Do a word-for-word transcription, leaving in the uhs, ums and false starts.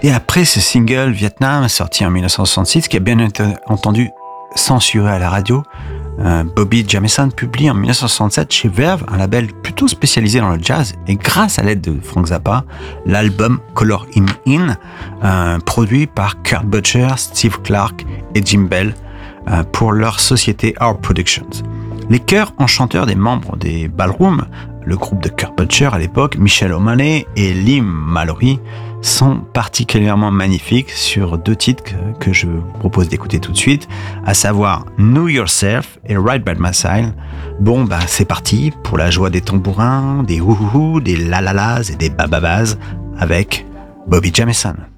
Et après ce single Vietnam, sorti en dix-neuf cent soixante-six, qui a bien été entendu censuré à la radio, euh, Bobby Jamieson publie en dix-neuf cent soixante-sept chez Verve, un label plutôt spécialisé dans le jazz, et grâce à l'aide de Frank Zappa, l'album Color Him In, euh, produit par Kurt Butcher, Steve Clark et Jim Bell euh, pour leur société Our Productions. Les chœurs enchanteurs des membres des Ballroom, le groupe de Kurt Butcher à l'époque, Michel O'Malley et Lim Mallory, sont particulièrement magnifiques sur deux titres que, que je vous propose d'écouter tout de suite, à savoir Know Yourself et Right by My Side. Bon, bah c'est parti pour la joie des tambourins, des ouhouhou, des lalalas et des bababas avec Bobby Jamieson.